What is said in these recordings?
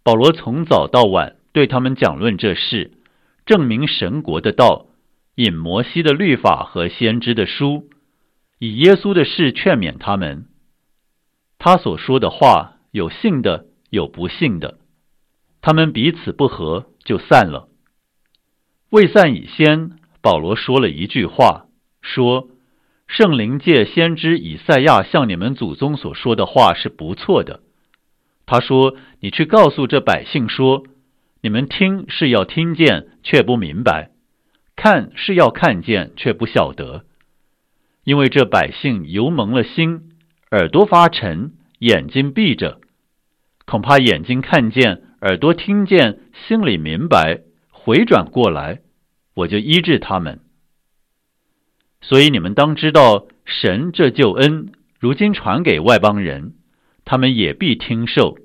保罗从早到晚对他们讲论这事，证明神国的道，引摩西的律法和先知的书，以耶稣的事劝勉他们。他所说的话，有信的，有不信的，他们彼此不和，就散了。未散以先，保罗说了一句话，说圣灵借先知以赛亚向你们祖宗所说的话是不错的。他说，你去告诉这百姓说，你们听是要听见，却不明白；看是要看见，却不晓得。因为这百姓油蒙了心，耳朵发沉，眼睛闭着，恐怕眼睛看见，耳朵听见，心里明白，回转过来，我就医治他们。所以你们当知道，神这救恩如今传给外邦人，他们也必听受。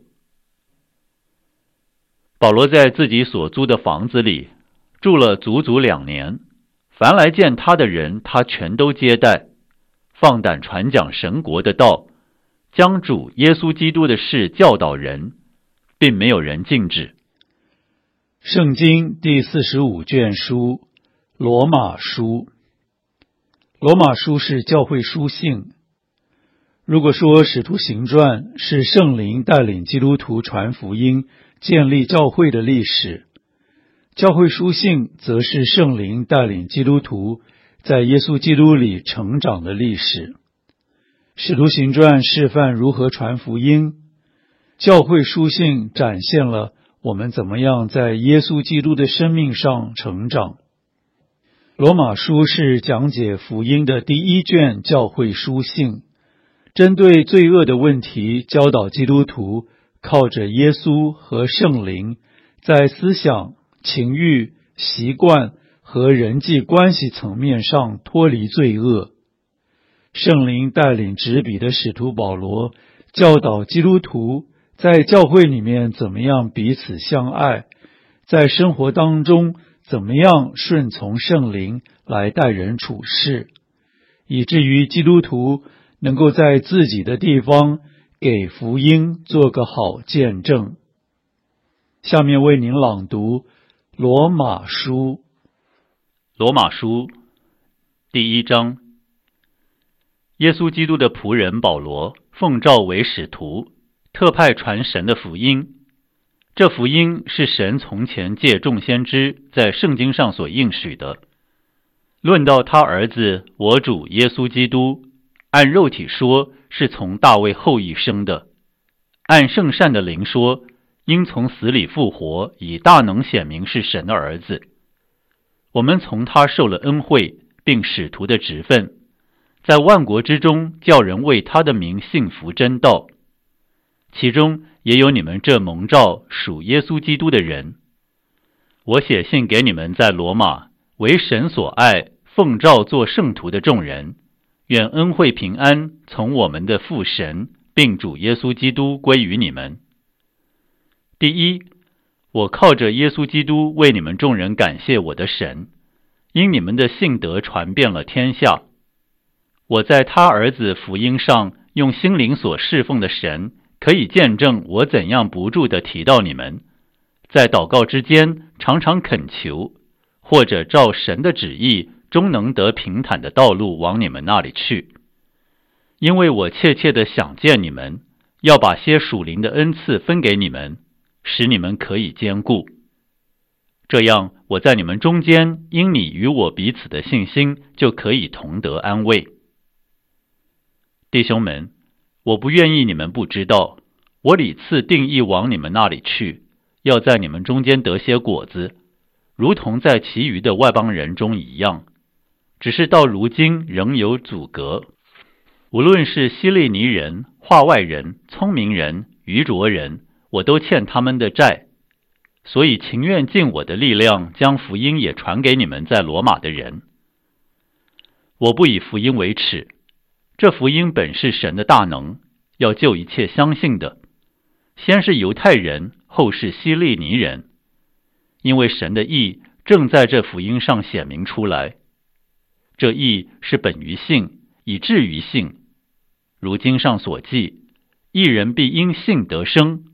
保罗在自己所租的房子里住了足足2年，凡来见他的人，他全都接待，放胆传讲神国的道，将主耶稣基督的事教导人，并没有人禁止。 圣经第45卷书，罗马书。罗马书是教会书信。如果说使徒行传是圣灵带领基督徒传福音、建立教会的历史，教会书信则是圣灵带领基督徒在耶稣基督里成长的历史。使徒行传示范如何传福音，教会书信展现了我们怎么样在耶稣基督的生命上成长。罗马书是讲解福音的第1卷教会书信，针对罪恶的问题教导基督徒靠着耶稣和圣灵，在思想、情欲、习惯和人际关系层面上脱离罪恶。圣灵带领执笔的使徒保罗教导基督徒在教会里面怎么样彼此相爱，在生活当中怎么样顺从圣灵来待人处事，以至于基督徒能够在自己的地方给福音做个好见证。下面为您朗读罗马书。 罗马书第1章。耶稣基督的仆人保罗，奉召为使徒，特派传神的福音。这福音是神从前借众先知在圣经上所应许的。论到他儿子我主耶稣基督，按肉体说是从大卫后裔生的，按圣善的灵说，应从死里复活，以大能显明是神的儿子。我们从他受了恩惠，并使徒的职分，在万国之中叫人为他的名信服真道，其中也有你们这蒙召属耶稣基督的人。我写信给你们在罗马为神所爱，奉召做圣徒的众人，愿恩惠平安从我们的父神并主耶稣基督归于你们。第一，我靠着耶稣基督为你们众人感谢我的神，因你们的信德传遍了天下。我在他儿子福音上用心灵所侍奉的神，可以见证我怎样不住地提到你们，在祷告之间常常恳求，或者照神的旨意，终能得平坦的道路往你们那里去。因为我切切地想见你们，要把些属灵的恩赐分给你们，使你们可以坚固。这样，我在你们中间，因你与我彼此的信心，就可以同得安慰。弟兄们，我不愿意你们不知道，我屡次定义往你们那里去，要在你们中间得些果子，如同在其余的外邦人中一样，只是到如今仍有阻隔。无论是希利尼人、化外人、聪明人、愚拙人，我都欠他们的债，所以情愿尽我的力量，将福音也传给你们在罗马的人。我不以福音为耻，这福音本是神的大能，要救一切相信的，先是犹太人，后是希利尼人，因为神的义正在这福音上显明出来。这义是本于信，以至于信。如经上所记，义人必因信得生，